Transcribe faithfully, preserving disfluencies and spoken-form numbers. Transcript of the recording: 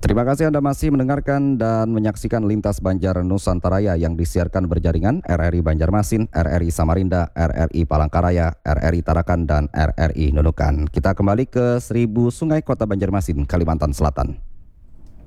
Terima kasih Anda masih mendengarkan dan menyaksikan Lintas Banjar Nusantaraya yang disiarkan berjaringan R R I Banjarmasin, R R I Samarinda, R R I Palangkaraya, R R I Tarakan, dan R R I Nunukan. Kita kembali ke Seribu Sungai Kota Banjarmasin, Kalimantan Selatan.